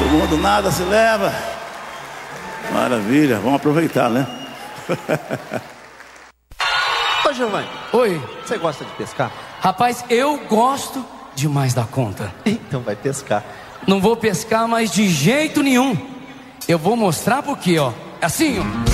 Todo mundo nada se leva. Maravilha, vamos aproveitar, né? Ô Giovanni, Oi. você gosta de pescar? Rapaz, eu gosto demais da conta. Então vai pescar. Não vou pescar, mas de jeito nenhum. Eu vou mostrar porque, ó. Assim, ó.